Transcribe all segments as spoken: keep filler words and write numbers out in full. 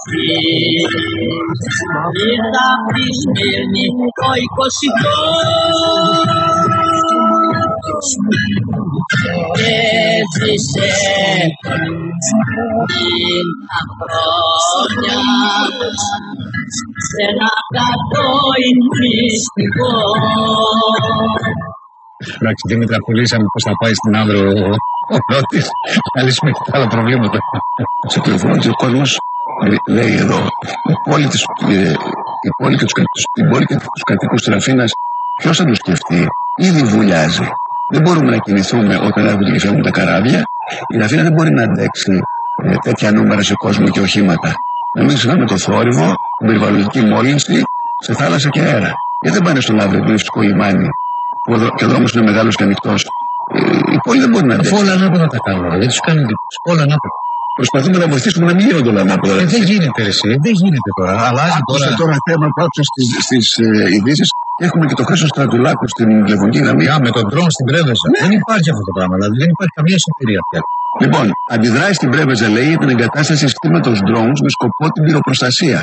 Ήρθα απ' τη Σμύρνη το είκοσι και ζήσε την χρόνια σε ένα κατόιν μυστικό. Εντάξει, Δήμητρα, κολλήσαμε πώς θα πάει στην Άνδρο ο Ρώτης, να λύσουμε και τα άλλα προβλήματα. Σε τηλεφώνησε ο κόσμος, λέει εδώ, η πόλη, της, η πόλη και τους, την πόλη και τους κατοίκους της Ραφίνας, ποιος θα τους σκεφτεί, ήδη βουλιάζει. Δεν μπορούμε να κινηθούμε όταν έρχονται και φεύγουν τα καράβια. Η Ραφίνα δεν μπορεί να αντέξει ε, τέτοια νούμερα σε κόσμο και οχήματα. Να μην ξεχνάμε το θόρυβο, την περιβαλλοντική μόλυνση σε θάλασσα και αέρα. Γιατί δεν πάνε στον Λαύριο, που είναι φυσικό λιμάνι, που και ο δρόμος είναι μεγάλος και ανοιχτός. Η πόλη δεν μπορεί να αντέξει. Όλα ανάποδα τα κάνουν, δεν τους κάνουν εντύπωση. Όλα ανάποδα. Προσπαθούμε να βοηθήσουμε να μην γίνονται όλα ανάποδα. Ε, δεν γίνεται, εσύ, δεν γίνεται τώρα. Αλλάζει Άκουσα τώρα. τώρα θέμα που άκουσα στις, στις ε, ειδήσεις και έχουμε και το Χρήστο Στρατουλάκου στην τηλεφωνική γραμμή. Α, με τον ντρόν στην Πρέβεζα. Ναι. Δεν υπάρχει αυτό το πράγμα, δηλαδή δεν υπάρχει καμία σωτηρία πια. Λοιπόν, αντιδράει στην Πρέβεζα, λέει, για την εγκατάσταση συστήματος drones με σκοπό την πυροπροστασία.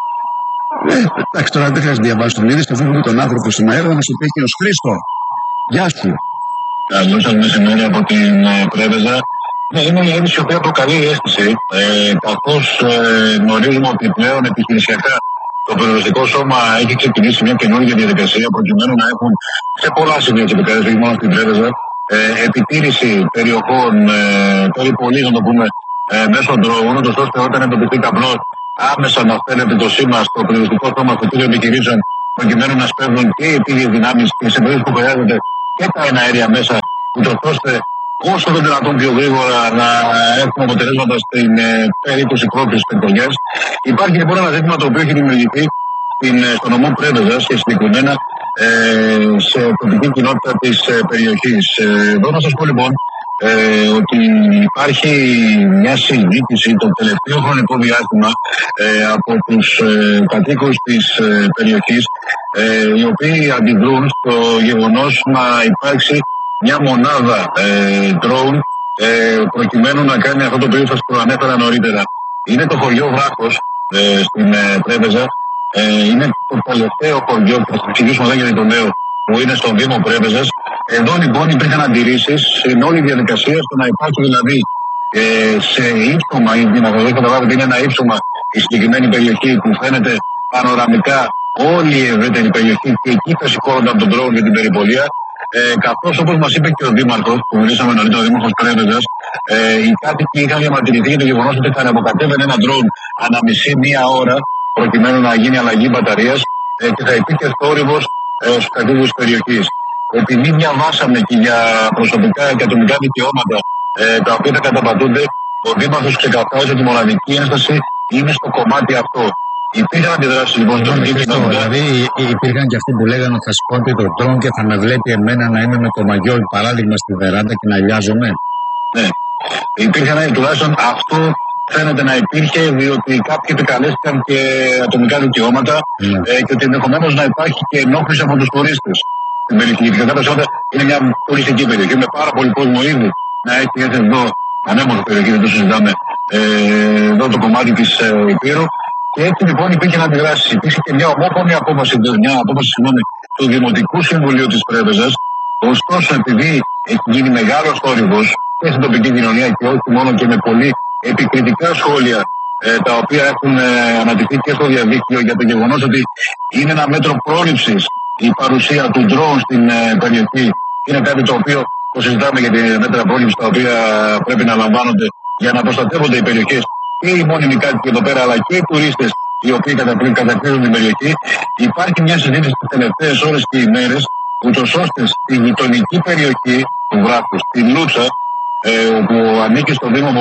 Ε, εντάξει, τώρα δεν χρειάζεται να διαβάσω τον είδηση, θα βρούμε τον άνθρωπο στην αέρα να σου πει και ο Χρήστο. Γεια σου. Καλό σας μεσημέρι από την ε, Πρέβεζα. Ναι, είναι μια είδηση η οποία προκαλεί αίσθηση, ε, καθώς ε, γνωρίζουμε ότι πλέον επιχειρησιακά το περιοριστικό σώμα έχει ξεκινήσει μια καινούργια διαδικασία προκειμένου να έχουν σε πολλά σημεία της επικράτειας, όχι μόνο στην Πρέβεζα, ε, επιτήρηση περιοχών, ε, περιπολής, να το πούμε, ε, μέσω ντρόουν, ώστε όταν εντοπιστεί καπνός άμεσα να στέλνεται το σήμα στο περιοριστικό σώμα στο κύριο επιχειρήσεων, προκειμένου να σπέβδουν και οι επίγειες δυνάμεις και σε περίπτωση που χρειάζεται και τα εναέρια μέσα, ούτως ώστε όσο το δυνατόν πιο γρήγορα να έχουμε αποτελέσματα στην ε, περίπτωση πρόκλησης πεντολιές. Υπάρχει λοιπόν ένα ζήτημα το οποίο έχει δημιουργηθεί στην, στο νομό Πρέβεζας και συγκεκριμένα ε, σε τοπική κοινότητα της ε, περιοχής. Ε, εδώ να σας πω λοιπόν ε, ότι υπάρχει μια συζήτηση το τελευταίο χρονικό διάστημα ε, από τους ε, κατοίκους της ε, περιοχής ε, οι οποίοι αντιδρούν στο γεγονός να υπάρξει μια μονάδα ε, drone ε, προκειμένου να κάνει αυτό το οποίο σας προανέφερα νωρίτερα. Είναι το χωριό Βράχος ε, στην ε, Πρέβεζα. Ε, είναι το τελευταίο χωριό που θα σας εξηγήσουμε εδώ για το νέο που είναι στον Δήμο Πρέβεζας. Εδώ λοιπόν υπήρχαν αντιρρήσεις στην όλη διαδικασία στο να υπάρχει δηλαδή ε, σε ύψωμα, να θα δείτε καταλάβετε είναι ένα ύψωμα η συγκεκριμένη περιοχή που φαίνεται πανοραμικά όλη η ευρύτερη περιοχή και εκεί θα σηκώνονται από τον drone για την περιπολία. Ε, καθώς όπως μας είπε και ο Δήμαρχος, που μιλήσαμε νωρίτερα, ο Δήμαρχος Πρέβεζας, ε, οι κάτοικοι είχαν διαμαρτυρηθεί για το γεγονός ότι θα αναποκατέβαινε ένα drone ανά μισή μία ώρα προκειμένου να γίνει αλλαγή μπαταρίας ε, και θα υπήρχε θόρυβος ε, στους κατοίκους της περιοχής. Επειδή διαβάσαμε και για προσωπικά και ατομικά δικαιώματα ε, τα οποία θα καταπατούνται, ο Δήμαρχος ξεκαθάρισε ότι η μοναδική ένσταση είναι στο κομμάτι αυτό. Υπήρχαν αντιδράσεις λοιπόν στον Χριστό, δηλαδή υπήρχαν και αυτοί που λέγανε ότι θα σηκώνεται το τρόν και θα με βλέπει εμένα να είμαι με το μαγιό παράδειγμα στη βεράντα και να λιάζομαι. Ναι, υπήρχαν τουλάχιστον αυτό φαίνεται να υπήρχε, διότι κάποιοι επικαλέστηκαν και ατομικά δικαιώματα ναι. ε, και ότι ενδεχομένως να υπάρχει και ενόχληση από τους τουρίστες στην περιοχή. Η κατάσταση είναι μια τουριστική περιοχή με πάρα πολύ κόσμο ήδη να έχει έρθει εδώ, ανέμορφη περιοχή, δεν το συζητάμε, ε, εδώ το κομμάτι της ε, Υπήρου. Και έτσι λοιπόν υπήρχε να αντιδράσει. Υπήρχε και μια ομόφωνη απόφαση, μια απόφαση συγγνώμη, του Δημοτικού Συμβουλίου της Πρέβεζας. Ωστόσο, επειδή έχει γίνει μεγάλος θόρυβος και στην τοπική κοινωνία και όχι μόνο και με πολύ επικριτικά σχόλια ε, τα οποία έχουν ε, ανατηθεί και στο διαδίκτυο για το γεγονός ότι είναι ένα μέτρο πρόληψης η παρουσία του drone στην ε, περιοχή. Είναι κάτι το οποίο το συζητάμε για τη μέτρα πρόληψης τα οποία πρέπει να λαμβάνονται για να προστατεύονται οι περιοχές. Και οι μόνιμοι κάτοικοι εδώ πέρα, αλλά και οι τουρίστες οι οποίοι κατακτήσουν την περιοχή. Υπάρχει μια συζήτηση τις τελευταίες ώρες και ημέρες, ούτως ώστε στη γειτονική περιοχή του Βράχου, στη Λούτσα, ε, όπου ανήκει στο Δήμο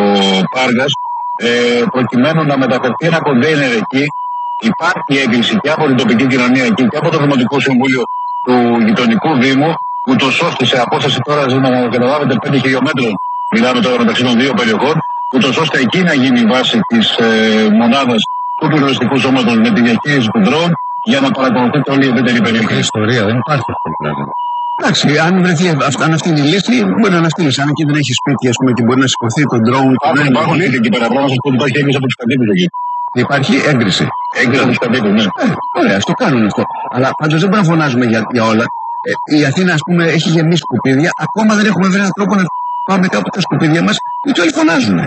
Πάργας, ε, προκειμένου να μεταφερθεί ένα κοντέινερ εκεί. Υπάρχει έγκριση και από την τοπική κοινωνία εκεί και από το Δημοτικό Συμβούλιο του γειτονικού Δήμου, ούτως ώστε σε απόσταση τώρα, να καταλάβετε, πέντε χιλιόμετρων, μιλάμε τώρα μεταξύ των δύο περιοχών, ούτως ώστε εκεί να γίνει η βάση της ε, μονάδας του πυροσβεστικού σώματος με τη διαχείριση του drone για να παρακολουθείτε όλη η ευρύτερη περιοχή. Ιστορία, δεν υπάρχει αυτό το πράγμα. Εντάξει, αν βρεθεί αν αυτή είναι η λύση, μπορεί να αναστείλει. Αν εκεί δεν έχει σπίτι, ας πούμε, και μπορεί να σηκωθεί το drone. Υπάρχουν, υπάρχουν ήδη εκεί πέρα. Πρέπει να σας πω ότι υπάρχει έγκριση από τους κατοίκους εκεί. Υπάρχει έγκριση. Έγκριση από του κατοίκου, ναι. Ε, ωραία, ας το κάνουν αυτό. Αλλά πάντως δεν μπορούμε να φωνάζουμε για, για όλα. Ε, η Αθήνα, ας πούμε, έχει γεμίσει σκουπίδια. Ακόμα δεν έχουμε βρει έναν τρόπο να πάμε κάπου τα σκουπίδια μας, γιατί όλοι φωνάζουν.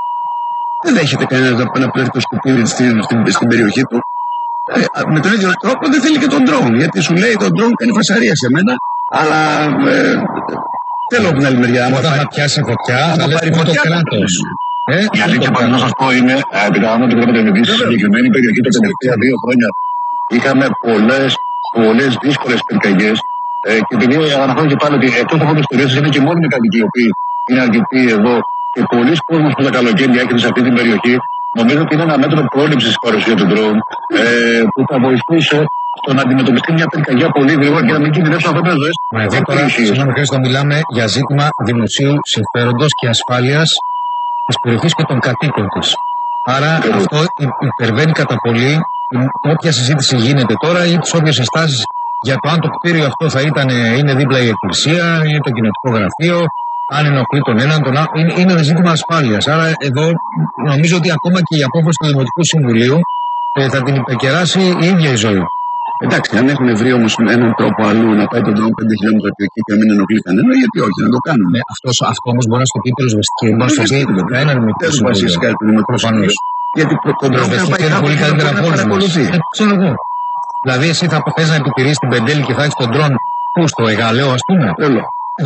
Δεν δέχεται κανένα να, να πλέξει το σκουπίδι στην, στην, στην περιοχή του. Ε, με τον ίδιο τρόπο δεν θέλει και τον drone. Γιατί σου λέει τον drone κάνει φασαρία σε μένα, αλλά ε, θέλω από την άλλη μεριά. Όταν θα πιάσει φωτιά, θα λέει το κράτος. Ε, η αλήθεια που να σας πω είναι, επιτυχάνω ότι πρέπει να επενδύσει στη συγκεκριμένη περιοχή τα τελευταία δύο χρόνια. Είχαμε πολλές, πολλές δύσκολες πυρκαγιές. Ε, και επειδή αναφέρω και πάλι ότι εκτός από τις ιστορίες είναι και μόνιμοι κατοικοί οι οποίοι είναι αρκετοί εδώ και πολλοί κόσμος που τα καλοκαίρια έρχεται σε αυτή την περιοχή, νομίζω ότι είναι ένα μέτρο πρόληψης της παρουσίας του drone ε, που θα βοηθούσε στο να αντιμετωπιστεί μια πυρκαγιά πολύ γρήγορα και να μην κινδυνεύσουν ανθρώπινες ζωές. Μα εδώ τώρα, συγγνώμη Χρήστο, μιλάμε για ζήτημα δημοσίου συμφέροντος και ασφάλειας της περιοχής και των κατοίκων της. Άρα Βέβαια. αυτό υπερβαίνει κατά πολύ όποια συζήτηση γίνεται τώρα ή τις όποιες συστάσεις για το αν το κτίριο αυτό θα ήταν, είναι δίπλα η εκκλησία, είναι το κοινοτικό γραφείο, αν ενοχλεί τον έναν, τον άλλον. Είναι, είναι ένα ζήτημα ασφάλειας. Άρα εδώ νομίζω ότι ακόμα και η απόφαση του Δημοτικού Συμβουλίου ε, θα την υπεκεράσει η ίδια η ζωή. Εντάξει, αν έχουν βρει όμως έναν τρόπο αλλού να πάει τον drone πέντε χιλιόμετρα πιο εκεί και να μην ενοχλεί κανένα, γιατί όχι, να το κάνουν. Ναι, αυτός, αυτό όμως μπορεί να στο πει πυροσβεστική, μπορεί να στο πει ένα Δημοτικό Δεν σου βασίσει Συμβούλιο. κάτι το Δημοτικό Συμβούλιο. Γιατί τον drone θα πάει είναι κάπου πολύ και καλύτερα να από όλους μας. παρακολουθεί. Ε, ξέρω εγώ. Δηλαδή, εσύ θα θες να επιτηρήσεις την Πεντέλη και θα έχεις τον drone πού, στο Εγάλεο, ας πούμε. Θέλω.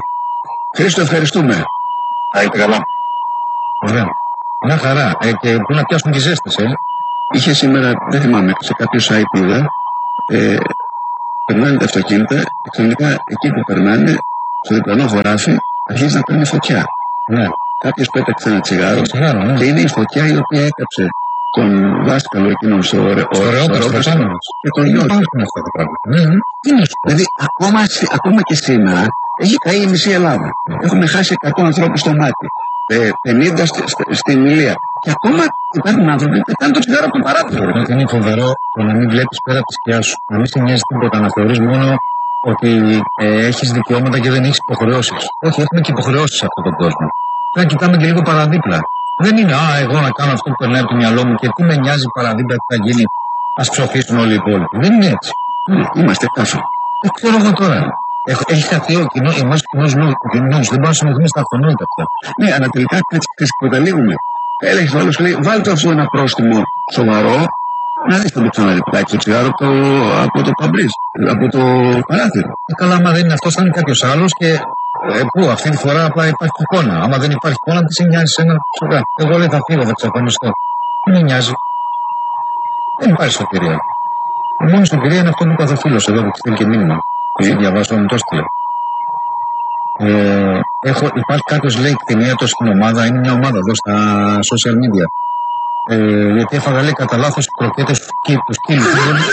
Χρήστο, ευχαριστούμε. Θα είστε καλά. Ωραία. Μια χαρά. Ε, και πρέπει να πιάσουν και ζέστες, ε. Είχε σήμερα, δεν θυμάμαι, σε κάποιο site είδα, ε, περνάνε τα αυτοκίνητα και ξαφνικά εκεί που περνάνε, στο διπλανό χωράφι, αρχίζει να παίρνει φωτιά. Ναι. Κάποιος πέταξε ένα τσιγάρο Τσιγάρο, ναι. και είναι η φωτιά η οποία έκαψε τον δάσκαλο εκείνον στο Στο Ρεόπλο, στο πάνω μας. και τον γιο του. Υπάρχουν αυτά τα πράγματα. Ναι, ναι. Τι είναι αυτό. Δηλαδή, ακόμα, σι- ακόμα και σήμερα έχει καεί η μισή Ελλάδα. Έχουμε χάσει εκατό ανθρώπους στο μάτι, ε, πενήντα στη, στη, στην Ηλία. Και ακόμα υπάρχουν άνθρωποι που πετάνε το τσιγάρο από τον παράθυρο. Ότι είναι φοβερό το να μην βλέπεις πέρα από τη σκιά σου. Να μην σε νοιάζει τίποτα. Να θεωρείς μόνο ότι ε, έχεις δικαιώματα και δεν έχεις υποχρεώσεις. Όχι, έχουμε και υποχρεώσεις σε αυτόν τον κόσμο. Πρέπει να κοιτάμε και λίγο παραδίπλα. Δεν είναι, α, εγώ να κάνω αυτό που περνάει από το μυαλό μου και τι με νοιάζει παραδίπλα τι θα γίνει. Ας ψοφήσουν όλοι οι υπόλοιποι. Δεν είναι έτσι. Είμαστε κάφοι. Δεν ξέρω εγώ τώρα. Έχω, έχει χαθεί ο κοινό, εμάς ο κοινός νου- ο κοινός. Δεν μπορούμε να συμμετέχουμε στα αυτονόητα πια. Ναι, αλλά τελικά κάτσε και καταλήγουμε. Έλεγε το άλλο, σου λέει, βάλτε αυτό ένα πρόστιμο σοβαρό, να δεις θα το ξαναδιτάξει το τσιγάρο από το, από το παμπρίζ, από το παράθυρο. Ε, καλά, άμα δεν είναι αυτό, θα είναι κάποιο άλλο και ε, πού, αυτή τη φορά απλά υπάρχει εικόνα. Άμα δεν υπάρχει εικόνα, τι σε νοιάζει σε ένα σιγά. Εγώ λέει θα φύγω, θα εξαφανιστώ. Δεν με νοιάζει. Δεν υπάρχει σωτηρία. Η μόνη σωτηρία είναι αυτό που είπε ο φίλος εδώ που στείλει και μήνυμα. Που έχει διαβάσει, μου το έστειλε. Ε, έχω, υπάρχει κάποιος λέει κτηνίατος στην ομάδα, είναι μια ομάδα εδώ στα social media. Ε, γιατί έφαγα λέει κατά λάθος κροκέτες του σκύλου.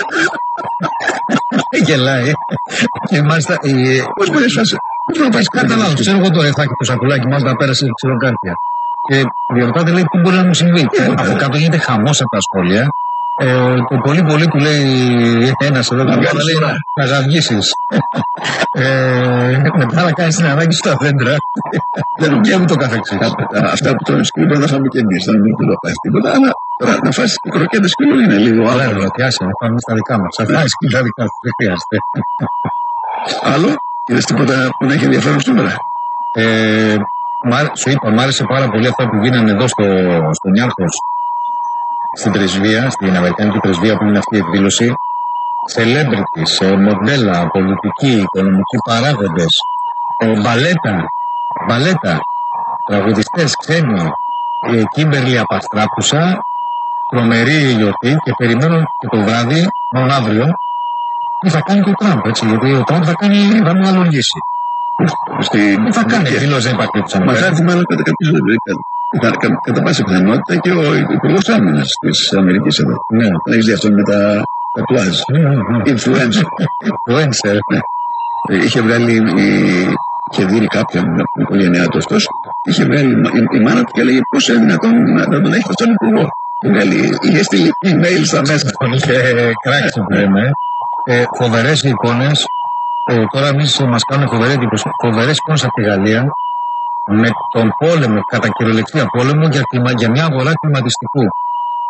Γελάει. Και μάλιστα. Ε, Πώς μπορείς να σε... Πώς να πάει κατά λάθος, ξέρω εγώ τώρα, θα έχει το σακουλάκι μας να πέρασε ξηροκάρπια. Και διαρωτάτε λέει τι μπορεί να μου συμβεί. Από κάτω γίνεται χαμός από τα σχόλια. Ε, το πολύ πολύ που λέει ένας εδώ Να που βγάλεις λέει τώρα. να ζαυγίσεις. ε, μετά να κάνεις την ανάγκη στα δέντρα. Και μου το καθεξής. Αυτά που τρώνε σκύλο μπορεί να φάμε και εμείς, να μην το πάει τίποτα. Αλλά τώρα να φας κροκέτες σκύλου είναι λίγο Ωραία, άλλο. ρωτιάσαι, να πάμε στα δικά μας. Αυτά είναι σκύλα δικά σου, δεν χρειάζεται. Άλλο, είδες τίποτα που να έχει ενδιαφέρον σήμερα. Ε, μ' άρε- σου είπα, μ' άρεσε πάρα πολύ αυτά που γίνανε εδώ στο, στο Νιάρχος, στην πρεσβεία, στην Αμερικανική πρεσβεία που είναι αυτή η εκδήλωση. Celebrities, ε, μοντέλα, πολιτικοί, οικονομικοί παράγοντες, ε, μπαλέτα, μπαλέτα, τραγουδιστές ξένοι, η Κίμπερλι Απαστράπουσα, τρομερή γιορτή και περιμένω και το βράδυ, μάλλον αύριο, τι θα κάνει και ο Τραμπ, έτσι, γιατί ο Τραμπ θα κάνει, θα μου αλογίσει. Στην... Τι θα κάνει, εκδήλωση δεν υπάρχει έτσι. Μα θα έρθει μάλλον κατά κάποιο κατά, κατά, κατά πάσα πιθανότητα και ο Υπουργός Άμυνας της Αμερικής εδώ. Ναι. Να έχεις δει αυτό με τα τατουάζ. Influencer. Influencer. Ε, είχε βγάλει, η- είχε δει κάποιον από την οικογένειά του αυτός, είχε βγάλει η, η μάνα του και έλεγε πώς είναι δυνατόν να, να τον έχει στον Υπουργό. Είχε βγάλει, είχε στείλει email στα μέσα. Τον είχε κράξει που λέμε. Ε, φοβερές εικόνες. Ε, τώρα εμείς μας κάνουν φοβερές εντύπωση. Φοβερές εικόνες από τη Γαλλία με τον πόλεμο, κατά κυριολεξία πόλεμο για, κλιμα, για μια αγορά κλιματιστικού.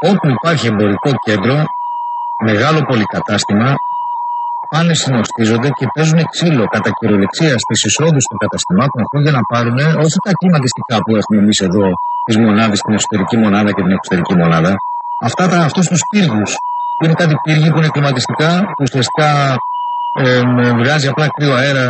όπου υπάρχει εμπορικό κέντρο, μεγάλο πολυκατάστημα, πάνε συνοστίζονται και παίζουν ξύλο κατά κυριολεξία στις εισόδους των καταστημάτων αυτών για να πάρουν όχι τα κλιματιστικά που έχουμε εμείς εδώ, τις μονάδες, την εσωτερική μονάδα και την εξωτερική μονάδα, αυτά τα, αυτούς τους πύργους, που είναι κάτι πύργοι που είναι κλιματιστικά, που ουσιαστικά ε, βγάζει απλά κρύο αέρα.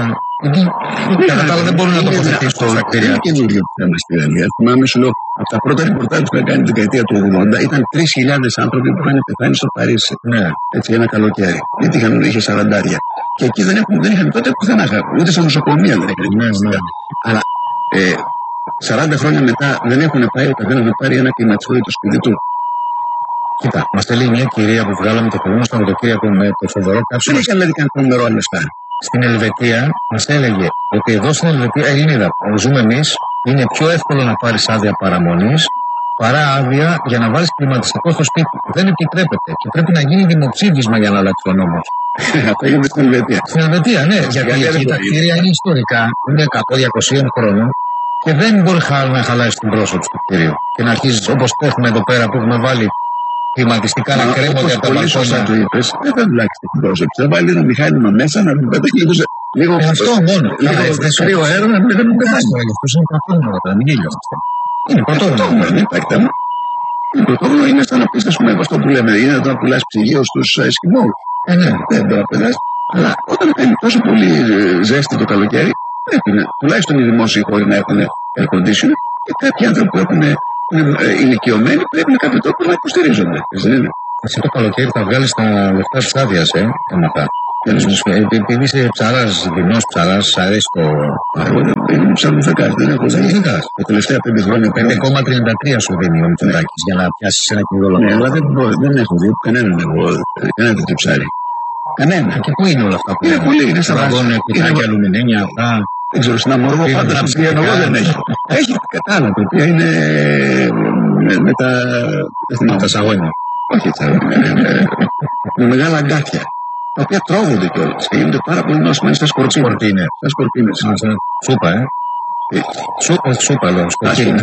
Κατά τα άλλα δεν μπορούν να τοποθετήσουν στα κτίρια. Είναι καινούριο θέμα στη Γαλλία. Θυμάμαι, σου λέω, από τα πρώτα ρεπορτάζ που είχα κάνει την δεκαετία του ογδόντα ήταν τρεις χιλιάδες άνθρωποι που είχαν πεθάνει στο Παρίσι. Ναι. Έτσι, ένα καλοκαίρι. Γιατί είχαν, είχε σαραντάρια. Και εκεί δεν, έχουν, δεν είχαν τότε πουθενά, ούτε στα νοσοκομεία δεν είχαν. Ναι, ναι. Αλλά ε, σαράντα χρόνια μετά δεν έχουν πάει ο καθένας να πάρει ένα κλιματιστικό για το σπίτι του. Κοίτα, μας στέλνει μια κυρία που βγάλαμε το προηγούμενο Σαββατοκύριακο με το Θοδωρό Κάψο. Δεν είχε δηλαδή καν τρομερό λεφτά. Στην Ελβετία μας έλεγε ότι εδώ στην Ελβετία, Ελληνίδα, που ζούμε εμείς, είναι πιο εύκολο να πάρεις άδεια παραμονής παρά άδεια για να βάλεις κλιματιστικό στο σπίτι. Δεν επιτρέπεται και πρέπει να γίνει δημοψήφισμα για να αλλάξει ο νόμος. Αυτό έγινε στην Ελβετία. Στην Ελβετία, ναι, γιατί εκεί τα κτίρια είναι ιστορικά, είναι εκατό διακόσια χρόνων και δεν μπορεί να χαλάσει την πρόσωψη του κτίριου. Και να αρχίσει όπως έχουμε εδώ πέρα που έχουμε βάλει κλιματιστικά να κρέμονται από τα μπαλκόνια. Το είπες, δεν θα αλλάξει την πρόσωψη. Θα βάλει ένα μηχάνημα μέσα να μην πετάξει λίγο. Λίγο αυτό μόνο. Λίγο κρύο αέρα να μην πετάξει. Αυτό είναι πρωτόγνωρο, να μην γελιόμαστε. Είναι πρωτόγνωρο. Δεν υπάρχει θέμα. Είναι πρωτόγνωρο, είναι σαν να πει, α πούμε, αυτό που λέμε, είναι να πουλά ψυγείο στου Εσκιμώου. Ε, ναι. Δεν το πετά. Αλλά όταν κάνει τόσο πολύ ζέστη το καλοκαίρι, πρέπει να, τουλάχιστον οι δημόσιοι χώροι να έχουν air conditioner και κάποιοι άνθρωποι που έχουν είναι ηλικιωμένοι πρέπει να κάποιο τρόπο να υποστηρίζονται. Δεν είναι. Εσύ το καλοκαίρι θα βγάλεις τα λεφτά σου άδεια, ε, έμαθα. Επειδή είσαι ψαράς, δεινός ψαράς, σ' αρέσει το... Εγώ είμαι ψαρμουθεκάς, δεν έχω δει. Τα τελευταία πέντε χρόνια... πέντε κόμμα τριάντα τρία σου δίνει ο Μητσοτάκης για να πιάσεις ένα κιλό λαμπρό. Ναι, αλλά δεν έχω δει κανέναν εγώ, κανένα τέτοιο ψάρι. Κανένα. Και πού είναι όλα αυτά που είναι πολύ, είναι σαν βαγόνια, κουτάκια, αλουμινένια, αυτά... Δεν ξέρω, στην Αμοργό πάντα στην Πιανογό δεν έχει. Έχει κατάλα, τα οποία είναι με τα... Με τα σαγόνια. Όχι τα με μεγάλα αγκάθια. Τα οποία τρώγονται κιόλας και γίνονται πάρα πολύ νόσημα. Είναι στα σκορπίνες. Στα σκορπίνες. Σούπα, ε. Σούπα, σούπα, λέω, σκορπίνες.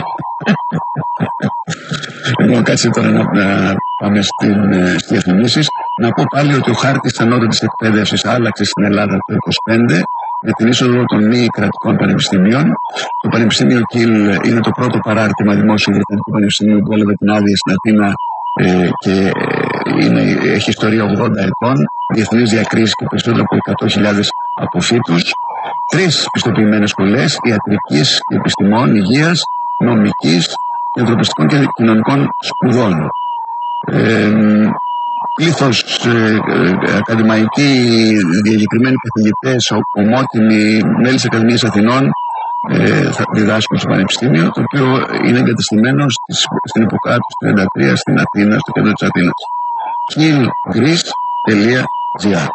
Λοιπόν, κάτσε τώρα να πάμε στις διαφημίσεις. Να πω πάλι ότι ο χάρτης της ανώτατης εκπαίδευσης άλλαξε στην Ελλάδα το είκοσι πέντε με την είσοδο των μη κρατικών πανεπιστημίων. Το Πανεπιστήμιο Κιλ είναι το πρώτο παράρτημα δημόσιο βρετανικού πανεπιστημίου που έλαβε την άδεια στην Αθήνα ε, και είναι, έχει ιστορία ογδόντα ετών, διεθνείς διακρίσεις και περισσότερο από εκατό χιλιάδες αποφύτους. Τρεις πιστοποιημένες σχολές ιατρικής και επιστημών, υγείας, νομικής, ανθρωπιστικών και κοινωνικών σπουδών. Ε, πλήθος ε, ε, ακαδημαϊκοί διακεκριμένοι καθηγητές, ομότιμοι μέλη της Ακαδημίας Αθηνών ε, θα διδάσκουν στο Πανεπιστήμιο, το οποίο είναι εγκατεστημένο στις, στην εποχά του τριάντα τρία στην Αθήνα, στο κέντρο της Αθήνας. κιλ γκρις τελεία τζι άρ.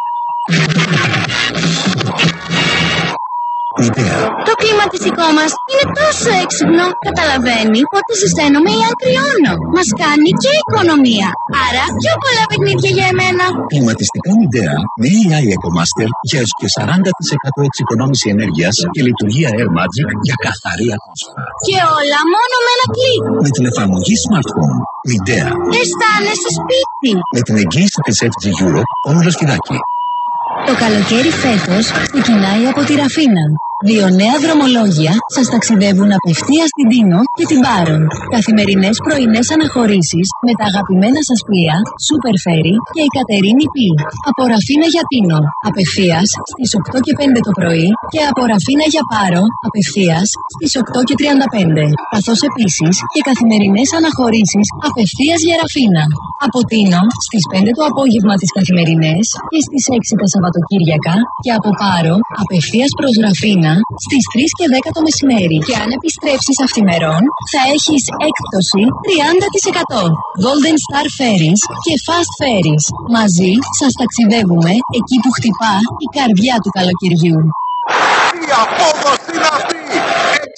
Το κλιματιστικό μας είναι τόσο έξυπνο. Καταλαβαίνει πότε ζεσταίνομαι ή αν κρυώνω. Μας κάνει και οικονομία. Άρα πιο πολλά παιχνίδια για εμένα. Κλιματιστικά Midea με έι άι EcoMaster για έως και σαράντα τοις εκατό εξοικονόμηση ενέργειας και λειτουργία Air Magic για καθαρή ατμόσφαιρα. Και όλα μόνο με ένα κλικ. Με την εφαρμογή Smart Home Midea. Αισθάνεσαι σπίτι. Με την εγγύηση της εφ τζι Europe Όμιλο Σκιδάκη. Το καλοκαίρι φέτος ξεκινάει από τη Ραφίνα. Δύο νέα δρομολόγια σας ταξιδεύουν απευθείας στην Τίνο και την Πάρον. Καθημερινές πρωινές αναχωρήσεις με τα αγαπημένα σας πλοία Super Ferry και η Κατερίνη Π. Από Ραφίνα για Τίνο, απευθείας στις οκτώ και πέντε το πρωί και από Ραφίνα για Πάρο, απευθείας στις οκτώ και τριάντα πέντε. Καθώς επίσης και καθημερινές αναχωρήσεις απευθείας για Ραφίνα. Από Τίνο στις πέντε το απόγευμα τις καθημερινές και στις έξι τα Σαββατοκύριακα και από Πάρο απευθείας προς Ραφίνα στις τρεις και δέκα το μεσημέρι. Και αν επιστρέψεις αυθημερών θα έχεις έκπτωση τριάντα τοις εκατό. Golden Star Ferries και Fast Ferries. Μαζί σας ταξιδεύουμε εκεί που χτυπά η καρδιά του καλοκαιριού. Η απόδοση είναι αυτή! Έξτρα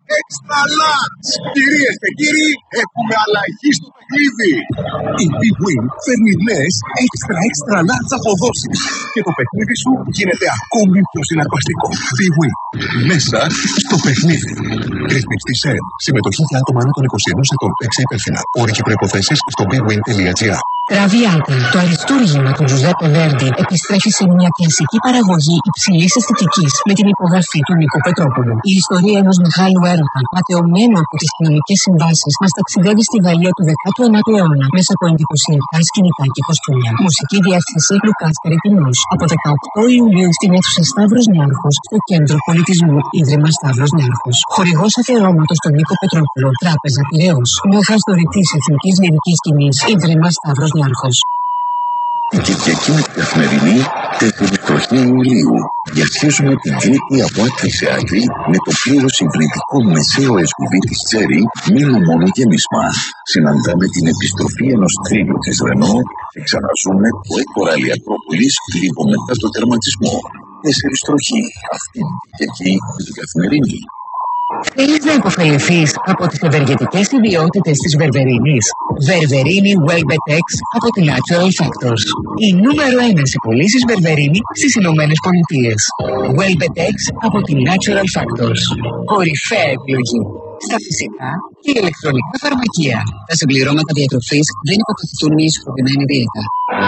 Extra large! Κυρίες και κύριοι, έχουμε αλλαγή στο παιχνίδι! Η Big Win φέρνει νέες extra extra large αποδόσεις και το παιχνίδι σου γίνεται ακόμη πιο συναρπαστικό. Big Win, μέσα στο παιχνίδι. Ρυθμιστή ΣΕΡ. Συμμετοχή για άτομα άνω των είκοσι ενός ετών. Παίξε υπεύθυνα. Όροι και προϋποθέσεις στο big win dot g r. Τραβιάτα, το αριστούργημα του Τζουζέπε Βέρντι επιστρέφει σε μια κλασική παραγωγή υψηλής αισθητικής με την υπογραφή του Νίκου Πετρόπουλου. Η ιστορία ενός μεγάλου έρωτα, ματαιωμένου από τις κοινωνικές συμβάσεις, μας ταξιδεύει στη Γαλλία του δέκατου ένατου αιώνα μέσα από εντυπωσιακά σκηνικά και κοστούμια. Μουσική διεύθυνση Λουκάς Καριτινός. Από δεκαοκτώ Ιουλίου στην αίθουσα Σταύρος Νιάρχος, στο Κέντρο Πολιτισμού Ίδρυμα Σταύρος Νιάρχος. Χορηγός αφιερώματος στον Νίκο Πετρόπουλο, Τράπεζα Πειραιώς. Μέγας δωρητής Εθνικής Λυρικής Σκηνής, Ίδρυμα Σταύρος Νιάρχος. Την Κυριακή με την Καθημερινή, τέσσερις τροχιά Ιουλίου. Διασχίζουμε την Κρήτη από άκρη σε άκρη με το πλήρως υβριδικό μεσαίο ες γιου βι της Cherry με μόνο γέμισμα. Συναντάμε την επιστροφή ενός τρίλου της Renault και ξαναζούμε το Εκοράλι Ακρόπολης λίγο μετά το τερματισμό. Τέσσερις τροχοί. Αυτή και εκεί με την Καθημερινή. Θέλεις να υποφεληθείς από τις ευεργετικές ιδιότητες της Βερβερίνης? Βερβερίνη Welbetex από τη Natural Factors. Η νούμερο ένα σε πωλήσεις Βερβερίνη στις Ηνωμένες Πολιτείες. Welbetex από τη Natural Factors. Κορυφαία επιλογή στα φυσικά και ηλεκτρονικά φαρμακεία. Τα συμπληρώματα διατροφής δεν υποκαθιστούν μια ισορροπημένη δίαιτα.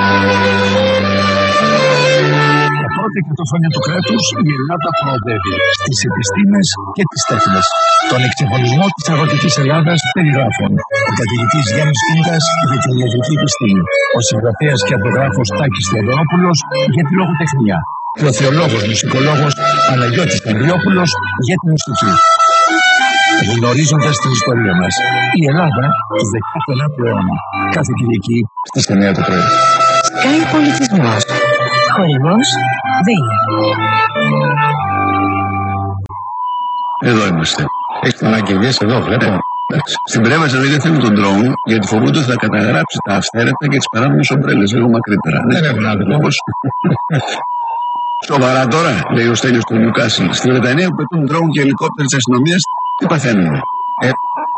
Τα πρώτα εκατό χρόνια του κράτους η Ελλάδα προοδεύει στις επιστήμες και τις τέχνες. Τον εξυγχρονισμό της αγροτικής Ελλάδας περιγράφουν ο καθηγητής Γιάννης Κίντας για την ιατρική επιστήμη, ο συγγραφέας και αυτογράφος Τάκης Θεοδωρόπουλος για τη λογοτεχνία και ο θεολόγος μουσικολόγος Παναγιώτης Ανδριόπουλος για τη μουσική. Γνωρίζοντας την ιστορία μας, η Ελλάδα του δέκατου ένατου αιώνα. Κάθε Κυριακή στις εννιά το πρωί. Sky Πολιτισμός. Χορηγός ΔΕΗ. Εδώ είμαστε. Έχεις την αγγελίες εδώ, βλέπω. Εντάξει. Στην Πρέβασα δεν θέλουν τον drone γιατί φοβούνται ότι θα καταγράψει τα αυθαίρετα και τις παράνομες ομπρέλες λίγο μακρύτερα. Δεν έχουν άδικο. Όπως... Σοβαρά τώρα, λέει ο Στέλιος του Νιουκάσιλ. Στη Βρετανία που πετούν drone και ελικόπτερ της αστυνομίας, τι παθαίνουν? Ε,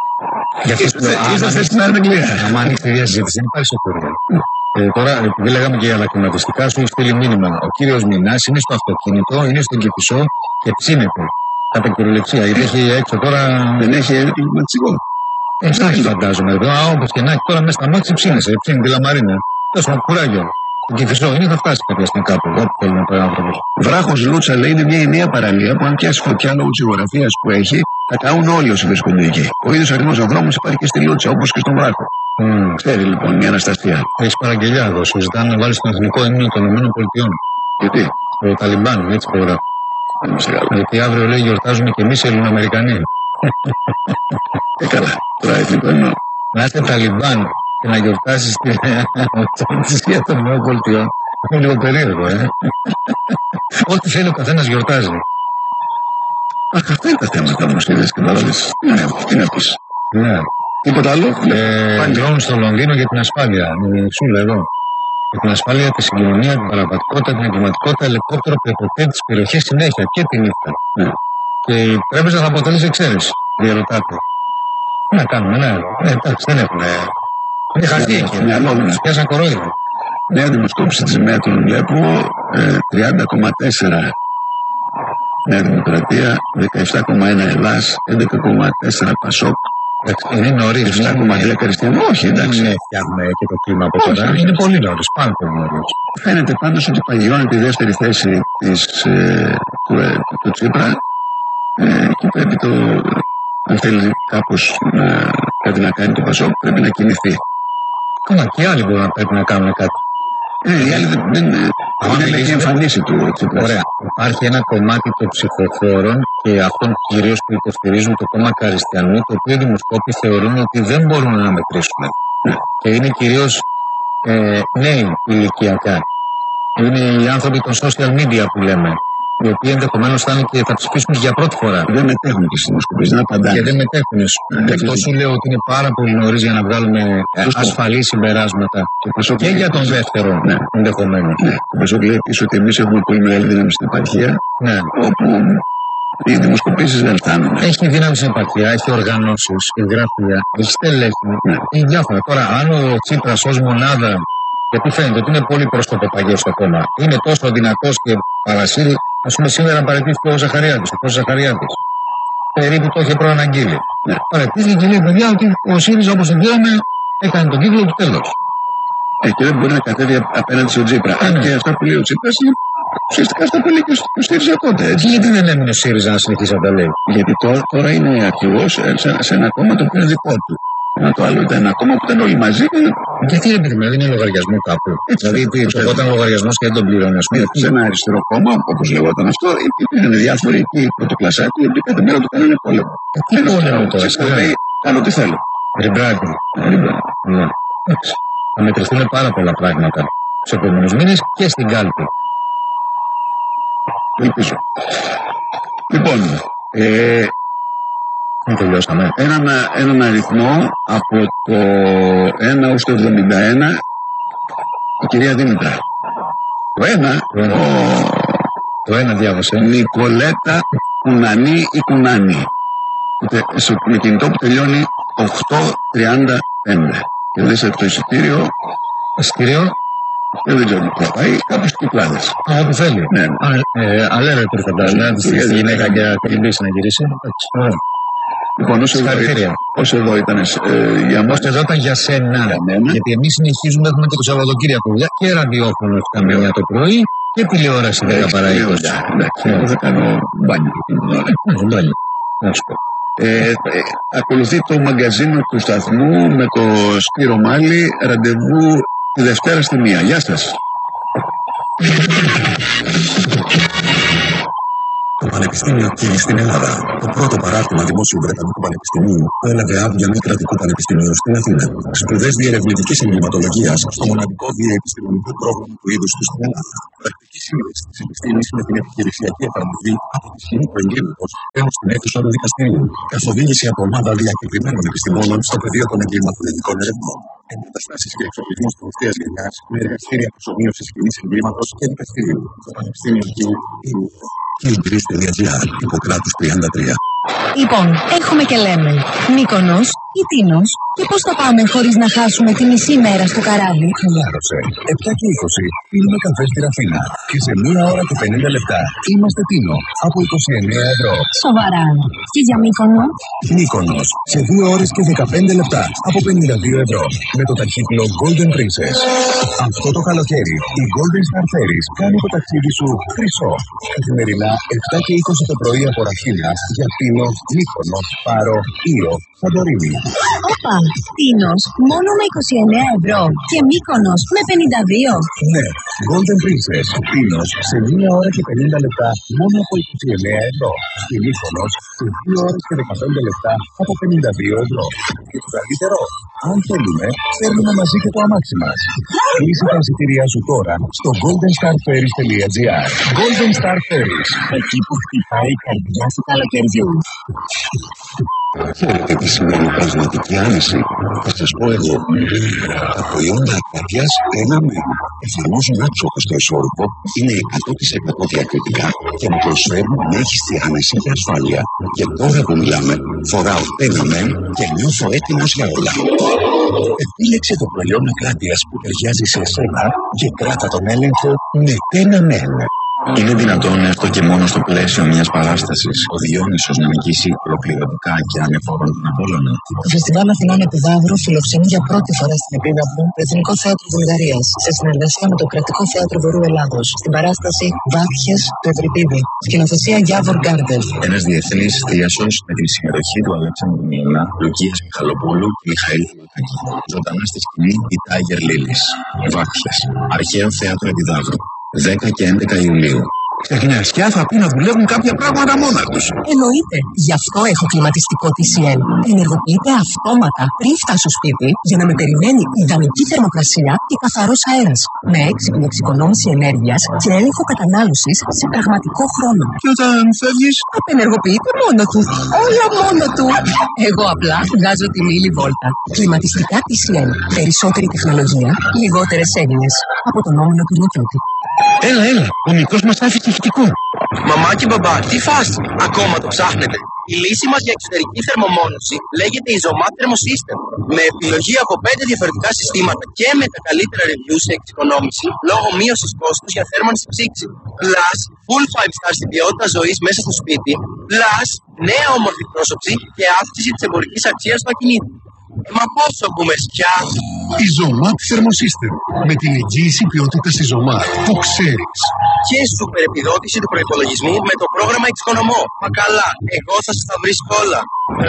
Είστε θες στην Αγγλία. Αν ανοίξει τη διαζήτηση, δεν υπάρχει σε κόρια. Ε, τώρα, επειδή λέγαμε και για ανακλιματιστικά, σου έχει στείλει μήνυμα. Ο κύριος Μινάς είναι στο αυτοκίνητο, είναι στον Κηφισό και ψήνεται. Κατά κυριολεξία, γιατί έχει έξω τώρα. Δεν έχει κλιματιστικό. Έχει, φαντάζομαι. Εδώ, όπως και να έχει τώρα μέσα στα μάτια ψήνεσαι. Ψήνει τη λαμαρίνα. Τόσο κουράγιο. Το Κηφισό είναι, θα φτάσει κάποια στιγμή κάπου. Όπου θέλει να πάει ο άνθρωπος. Βράχος Λούτσα λέει είναι μια ενιαία παραλία που αν πιάσει φωτιά λόγω της γεωγραφίας που έχει, θα καούν όλοι όσοι βρίσκονται εκεί. Ο ίδιος αριθμός ανθρώπων υπάρχει και στη Λούτσα, όπως και στον Βράχο. Mm. Ξέρει λοιπόν η Αναστασία. Έχει παραγγελιά εδώ. Σου ζητάνε να βάλει τον εθνικό ύμνο των ΗΠΑ. Γιατί? Ο Ταλιμπάν, έτσι προγράφει. Γιατί αύριο λέει γιορτάζουμε και εμείς οι Ελληνοαμερικανοί. Ε, καλά. Τώρα εθνικό ύμνο. Να είστε Ταλιμπάν και να γιορτάσεις την εξαρτησία των ΗΠΑ. Είναι λίγο περίεργο, ε. Ό,τι θέλει ο καθένας γιορτάζει. Αχ, αυτά είναι τα θέματα όμως, είδες και παρόλες. Ναι, τι να πεις. Ναι. Τίποτα άλλο. Drone στο Λονδίνο για την ασφάλεια. Σούλα εδώ. Για την ασφάλεια, τη συγκοινωνία, την παραβατικότητα, την εγκληματικότητα, ελικόπτερο που εποπτεύει τις περιοχές συνέχεια και τη νύχτα. Ναι. Και η τράπεζα θα αποτελέσει εξαίρεση. Διαρωτάτε. Τι να κάνουμε, ναι. Ε, εντάξει, δεν έχουμε. Είναι χαρτί εκεί. Τους πιάσαν κορόιδο. Νέα δημοσκόπηση της Μέτρων βλέπω ε, τριάντα κόμμα τέσσερα Νέα Δημοκρατία, δεκαεπτά κόμμα ένα Ελλάς, έντεκα κόμμα τέσσερα Πασόκ. Είναι νωρίς. επτά κόμμα τρία Χριστιανό. Όχι, εντάξει. Δεν φτιάχνουμε και το κλίμα από τώρα. Είναι πολύ νωρίς. Πάρα πολύ νωρίς. Φαίνεται πάντως ότι παγιώνεται η δεύτερη θέση της, ε, του, ε, του Τσίπρα ε, και πρέπει το, αν θέλει κάπως να, κάτι να κάνει το Πασόκ, πρέπει να κινηθεί. Καλά, και οι άλλοι μπορούν να πρέπει να κάνουν κάτι. Ε, οι άλλοι δεν, δεν, δεν είναι και εμφανίσει του Τσίπρα. Ωραία. Υπάρχει ένα κομμάτι των ψηφοφόρων και αυτών κυρίως που υποστηρίζουν το κόμμα Καριστιανού, το οποίο οι δημοσκόποι θεωρούν ότι δεν μπορούν να μετρήσουν. Ναι. Και είναι κυρίως ε, νέοι ηλικιακά. Είναι οι άνθρωποι των social media που λέμε, οι οποίοι ενδεχομένως θα, και θα ψηφίσουν για πρώτη φορά. Δεν μετέχουν και στις δημοσκοπήσεις, δεν απαντάνε. Και δεν μετέχουν. Γι' αυτό σου λέω ότι είναι πάρα πολύ νωρίς για να βγάλουμε ασφαλή συμπεράσματα. Και, και για τον δεύτερο, ναι, ενδεχομένως. Ναι. Το Πασόκ λέει επίσης ότι εμείς έχουμε πολύ μεγάλη δύναμη στην επαρχία, ναι, όπου Οι δημοσκοπήσεις δεν φτάνουν. Έχει δύναμη στην επαρχία, έχει οργανώσεις, έχει γραφεία, έχει στελέχη, Ναι. έχει διάφορα. Τώρα, αν ο Τσίπρας ως μονάδα, γιατί φαίνεται ότι είναι πολύ πρόσωπο παγιό στο κόμμα, είναι τόσο δυνατός και παρασύρει, ας πούμε, σήμερα παραιτήθηκε ο Ζαχαριάδης, ο κ. Ζαχαριάδης. Περίπου το είχε προαναγγείλει. Ναι. Παραιτήθηκε και λέει, παιδιά, ότι ο ΣΥΡΙΖΑ όπως τον δίναμε, έκανε τον κύκλο του τέλος. Ε, και δεν μπορεί να κατέβει απέναντι στον Τσίπρα. Αν Ναι. και αυτά που λέει ο Τσίπρας είναι ουσιαστικά αυτά που λέει και ο ΣΥΡΙΖΑ τότε. Έτσι. Και γιατί δεν έμεινε ο ΣΥΡΙΖΑ να συνεχίσει να τα λέει. Γιατί τώρα, τώρα είναι αρχηγός σε, σε ένα κόμμα το οποίο είναι δικό του. Ένα το άλλο ήταν ένα κόμμα που ήταν όλοι μαζί. Και... Γιατί δεν περιμένει, είναι λογαριασμό κάπου. Δηλαδή, όταν ο λογαριασμό και δεν τον πληρώνει, α πούμε. Σε ένα αριστερό κόμμα, όπως λεγόταν αυτό, υπήρχαν διάφοροι εκεί πρωτοκλασσάτοι, οι οποίοι κάθε μέρα του κάνανε πόλεμο. Τι πόλεμο τώρα, Τσίπρας λέει, κάνω τι θέλω. Ριμπράγκη. Ριμπράγκη. Ναι. Εντάξει. Θα μετρηθούν πάρα πολλά πράγματα στους επόμενους μήνες και στην κάλπη. Ελπίζω. Λοιπόν, ε, Δεν τελειώσαμε. έναν, έναν αριθμό από το ένα ως το εβδομήντα ένα, η κυρία Δήμητρα. Το ένα, Το ένα. ο Το ένα διάβασε. Νικολέτα Κουνανή ή Κουνάνη. Με κινητό που τελειώνει οκτώ τριάντα πέντε. Και δες το εισιτήριο, Εισιτήριο. δεν ξέρω πού θα πάει, κάπως στους Κυκλάδες. Α, ό,τι θέλει. Ναι. Αλέρα του φαντάζομαι. Να τη στείλει στη γυναίκα και να κολυμπήσει να γυρίσει. Εντάξει, ωραία. Λοιπόν, όσο εδώ, Συγχαρητήρια. όσο εδώ ήταν ε, για μας, Ώστε εδώ ήταν για σένα. Για μένα. Γιατί εμείς συνεχίζουμε, έχουμε και το Σαββατοκύριακο δουλειά και ραδιόφωνο εφτά με εννιά το πρωί και τηλεόραση δέκα παρά είκοσι. εντάξει, εγώ θα κάνω μπάνιο εκείνη την ώρα. Ναι, μπάνιο. Να σου πω. Ε, ε, ακολουθεί το μαγκαζίνο του σταθμού με το Σπύρο Μάλι, ραντεβού τη Δευτέρα στη μία. Γεια σας. Το Πανεπιστήμιο Κίλη στην Ελλάδα. Το πρώτο παράρτημα δημόσιου Βρετανικού Πανεπιστημίου που έλαβε άδεια μη κρατικού πανεπιστημίου στην Αθήνα. Σπουδές διερευνητικής εγκληματολογίας στο μοναδικό διεπιστημονικό πρόγραμμα του είδους του στην Ελλάδα. Πρακτική σύνδεση της επιστήμης με την επιχειρησιακή εφαρμογή από τη σκηνή του εγκλήματος έως την αίθουσα του δικαστηρίου. Καθοδήγηση από ομάδα διακεκριμένων επιστημόνων στο πεδίο των εγκληματολογικών ερευνών. Εγκαταστάσεις και εξοπλισμός τελευταίας γενιάς με εργαστήρια προσωμείωσης σκηνής εγκλήματος και δικαστηρίου. Το Πανεπιστήμιο Κίλη. Κίλ.gr, Ιπποκράτους τριάντα τρία. Λοιπόν, έχουμε και λέμε Μύκονος ή Τίνος. Και πώς θα πάμε χωρίς να χάσουμε τη μισή μέρα στο καράβι? Χαλάρωσε. επτά και είκοσι πίνουμε καφέ στη Ραφίνα. Και σε μία ώρα και πενήντα λεπτά είμαστε Τίνο από είκοσι εννέα ευρώ. Σοβαρά. Και για Μύκονο? Μύκονος σε δύο ώρες και δεκαπέντε λεπτά από πενήντα δύο ευρώ. Με το ταχύκλο Golden Princess. Αυτό το καλοκαίρι η Golden Star Ferries κάνει το ταξίδι σου χρυσό. Καθημερινά επτά και είκοσι το πρωί από Ραφίνα για Τίνο, Μύκονο, Πάρο, Ήο, Σαντορίνη. Όπα, Τίνος μόνο με είκοσι εννέα ευρώ και Μύκονος με πενήντα δύο. Ναι, Golden Princess, Τίνος σε μία ώρα και πενήντα λεπτά μόνο από είκοσι εννέα ευρώ. Και Μύκονος σε δύο ώρες και δεκαπέντε λεπτά από πενήντα δύο ευρώ. Και το καλύτερο, αν θέλουμε, φέρνουμε μαζί και το αμάξι μας. Κλείσε τα εισιτήριά σου τώρα στο golden star ferries τελεία gr. Golden Star Ferries. Εκεί που χτυπάει η καρδιά του καλοκαιριού. Ξέρετε τι σημαίνει πλασματική άνεση? Θα σας πω εγώ. Τα προϊόντα καρδιάς ένα μένα εφαρμόζουν άψογο στο ισόρροπο, είναι εκατό τοις εκατό διακριτικά και μου προσφέρουν μέγιστη άνεση και ασφάλεια. Και τώρα που μιλάμε, φοράω ένα μεν και νιώθω έτοιμος για όλα. Επίλεξε το προϊόν ακράτειας που ταιριάζει σε εσένα και κράτα τον έλεγχο με ένα μεν. Είναι δυνατόν έστω και μόνο στο πλαίσιο μιας παράστασης ο Διόνυσος να νικήσει ολοκληρωτικά και ανεφόρον τον Απόλλωνα? Το Φεστιβάλ Αθηνών Επιδαύρου φιλοξενεί για πρώτη φορά στην Επίδαυρο το Εθνικό Θέατρο Βουλγαρίας σε συνεργασία με το Κρατικό Θέατρο Βορρού Ελλάδος στην παράσταση Βάθιες του Ευρυπίδη. Σκηνοθεσία Γιάβορ Γκάρντεφ. Ένας διεθνής θίασος με τη συμμετοχή του Αλέξανδρου Μιελά, Λουκίας Μιχαλοπούλου και Μιχαήλ Λουκάκη. Ζωντανά στη σκηνή η Τάιγερ Λίλης. Βάθιες. Αρχαίο Θέατρο Επιδαύρου. δέκα και έντεκα Ιουλίου. Στα γυμναστικά θα πει να δουλεύουν κάποια πράγματα μόνα τους. Εννοείται. Γι' αυτό έχω κλιματιστικό τι σι ελ. Ενεργοποιείται αυτόματα πριν φτάσω στο σπίτι για να με περιμένει ιδανική θερμοκρασία και καθαρός αέρας. Με έξυπνη εξοικονόμηση ενέργειας και έλεγχο κατανάλωσης σε πραγματικό χρόνο. Και όταν φεύγεις, Απενεργοποιείται μόνο του. Όλα μόνο του. Εγώ απλά βγάζω τη μίλη βόλτα. Κλιματιστικά τι σι ελ. Περισσότερη τεχνολογία, λιγότερες έννοιες. Από τον Όμιλο του Νικιώτη. έλα, έλα, ο μικρός μας άφησε ηχητικό. Μαμά και μπαμπά, τι φας, ακόμα το ψάχνετε? Η λύση μας για εξωτερική θερμομόνωση λέγεται Isomat Thermosystem. Με επιλογή από πέντε διαφορετικά συστήματα και με τα καλύτερα reviews σε εξοικονόμηση λόγω μείωσης κόστους για θέρμανση ψήξη. Plus, full five star στην ποιότητα ζωής μέσα στο σπίτι. Plus, νέα όμορφη πρόσωψη και αύξηση της εμπορικής αξίας του ακινήτου. Ε, μα πόσο boomers πια! Isomat Thermosystem. Με την εγγύηση ποιότητας Isomat που ξέρεις. Και σούπερ επιδότηση του προϋπολογισμού με το πρόγραμμα Εξοικονομώ. Μα καλά, εγώ θα σας τα βρίσκω όλα.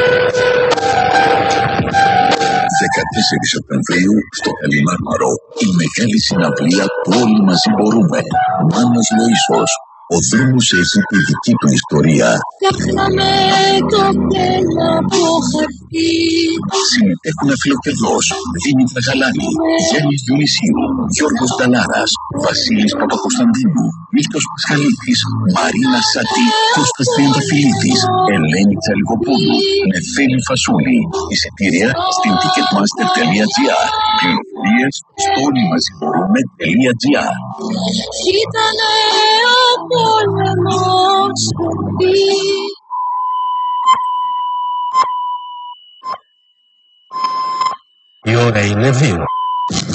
δεκατέσσερις Σεπτεμβρίου στο Καλιμάρμαρο η μεγάλη συναυλία του Όλοι Μαζί Μπορούμε. Μάνος Λοΐσος. Ο δρόμος έχει τη δική του ιστορία. Φτιάχναμε το πέλα από χαρτί. Συμμετέχουν Αφιλοκεδρός, Δήμητρα Γαλάνη, Γιάννης Διονυσίου, Γιώργος Νταλάρας, Βασίλης Παπακοσταντίνου, Μίχτος Πασχαλίδης, Μαρίνα Σατή, Κώστας Τριανταφυλλίδης, Ελένη Τσαλικοπούλου, Νεφέλη Φασούλη. Εισιτήρια στην ticketmaster τελεία gr. Πληροφορίες στο όλοιμαζιμπορούμε.gr. Ήτανε ο πόλεμος σκοπή. Η ώρα είναι δύο.